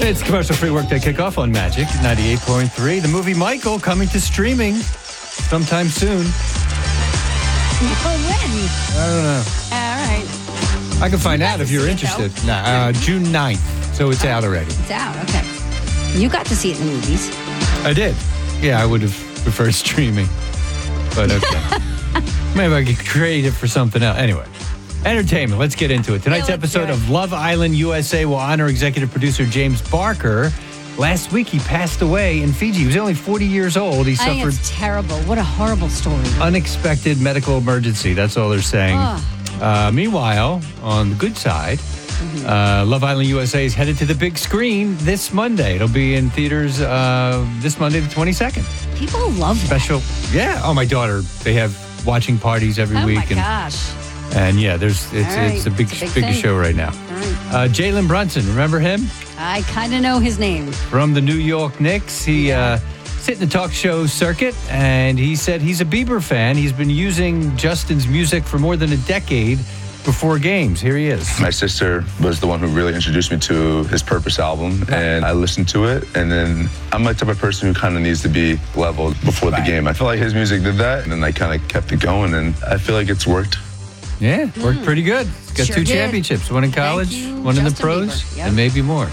It's commercial-free Workday Kickoff on Magic 98.3. The movie Michael coming to streaming sometime soon. When? I don't know. All right. I can find out if you're interested. June 9th, so it's out already. It's out, okay. You got to see it in the movies. I did. Yeah, I would have preferred streaming, but okay. Maybe I could create it for something else. Anyway, entertainment. Let's get into it. Tonight's episode of Love Island USA will honor executive producer James Barker. Last week, he passed away in Fiji. He was only 40 years old. He suffered it's terrible. What a horrible story. unexpected medical emergency. That's all they're saying. Meanwhile, on the good side, Love Island USA is headed to the big screen this Monday. It'll be in theaters this Monday, the 22nd. People love Special. Yeah. Oh, my daughter. They have watching parties every week. Oh, my gosh. And yeah, it's a big show right now. Jalen Brunson, remember him? I kind of know his name. From the New York Knicks. He sit in the talk show circuit, and he said he's a Bieber fan. He's been using Justin's music for more than a decade before games. Here he is. My sister was the one who really introduced me to his Purpose album, and I listened to it, and then I'm the type of person who kind of needs to be leveled before the game. I feel like his music did that, and then I kind of kept it going, and I feel like it's worked. Yeah, worked pretty good. Got two championships, one in college, one in the pros, and maybe more.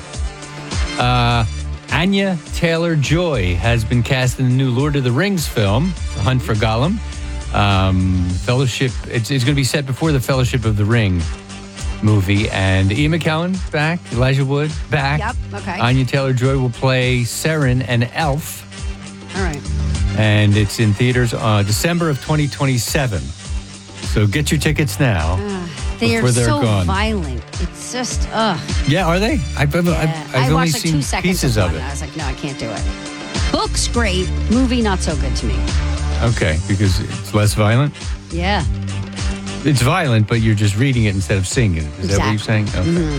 Anya Taylor-Joy has been cast in the new Lord of the Rings film, The Hunt for Gollum. Fellowship, it's going to be set before the Fellowship of the Ring movie. And Ian McKellen back, Elijah Wood back. Yep, okay. Anya Taylor-Joy will play Seren, an elf. All right. And it's in theaters December of 2027. So get your tickets now. They before are they're so gone. violent. It's just, Yeah, are they? I've I only watched seen 2 seconds pieces of it. I was like, no, I can't do it. Book's great. Movie, not so good to me. Okay, because it's less violent? Yeah. It's violent, but you're just reading it instead of seeing it. Is that what you're saying? Okay.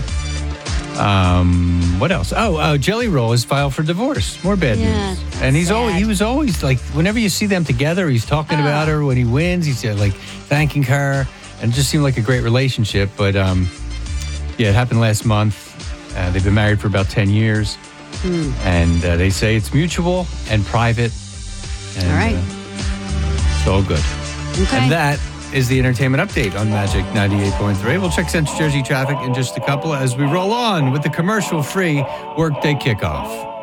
What else? Jelly Roll has filed for divorce. More bad news. And he was always like, whenever you see them together, he's talking about her when he wins. He's like thanking her, and it just seemed like a great relationship. But it happened last month. They've been married for about 10 years, and they say it's mutual and private. And, all right. It's all good. Okay. And that is the entertainment update on Magic 98.3. We'll check Central Jersey traffic in just a couple as we roll on with the commercial-free Workday Kickoff.